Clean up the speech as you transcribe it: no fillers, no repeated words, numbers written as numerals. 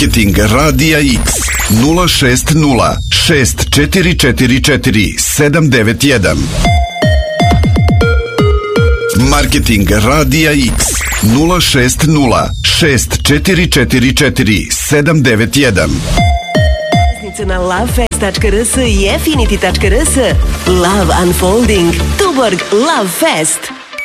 Marketing Radija X 060 6444 791. Marketing Radija X 060 6444 791. Na lovefest.rs i affinity.rs. Love Unfolding. Tuborg Love Fest.